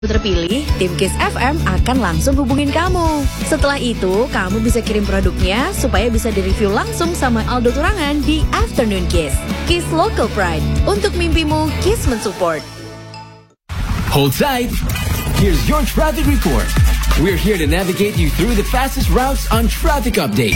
terpilih, tim Kiss FM akan langsung hubungin kamu. Setelah itu, kamu bisa kirim produknya supaya bisa direview langsung sama Aldo Turangan di Afternoon Kiss. Kiss Local Pride. Untuk mimpimu, Kiss mensupport. Hold tight. Here's your traffic report. We're here to navigate you through the fastest routes on Traffic Update.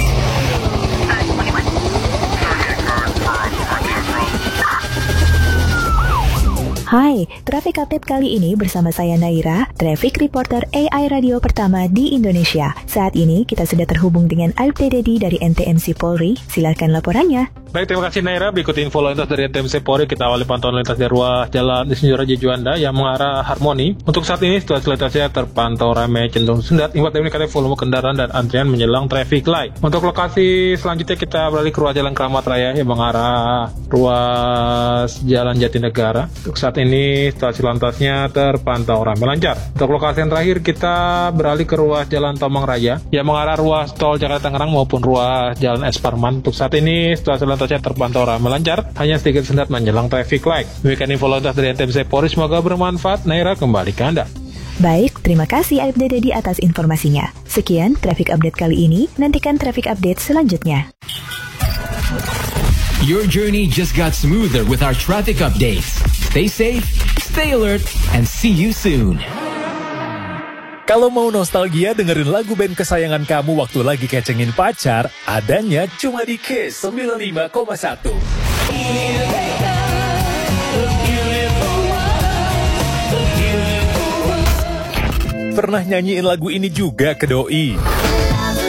Hai, Traffic Update kali ini bersama saya Naira, Traffic Reporter AI Radio pertama di Indonesia. Saat ini kita sudah terhubung dengan Aibda Dedi dari NTMC Polri. Silakan laporannya. Baik, terima kasih Naira. Berikut info lalu lintas dari NTMC Polri. Kita awali pantauan lintas di ruas Jalan Insinyur Haji Juanda yang mengarah Harmoni. Untuk saat ini situasi lintasnya terpantau ramai cenderung sendat. Hingga meningkatnya volume kendaraan dan antrian menjelang traffic light. Untuk lokasi selanjutnya kita beralih ke ruas Jalan Keramat Raya yang mengarah ruas Jalan Jatinegara. Untuk saat ini situasi lantasnya terpantau ramai lancar. Untuk lokasi yang terakhir kita beralih ke ruas Jalan Tomang Raya yang mengarah ruas tol Jakarta Tangerang maupun ruas Jalan Es Parman. Untuk saat ini situasi lantasnya terpantau ramai lancar, hanya sedikit sendat menjelang traffic light. Demikian info lantas dari NTMC Polri, semoga bermanfaat. Naira, kembali ke Anda. Baik, terima kasih Aibda Dedi atas informasinya. Sekian Traffic Update kali ini, nantikan Traffic Update selanjutnya. Your journey just got smoother with our traffic updates. Stay safe, stay alert, and see you soon. Kalau mau nostalgia dengerin lagu band kesayangan kamu waktu lagi kecengin pacar, adanya cuma di Kiss 95,1. Pernah nyanyiin lagu ini juga ke doi?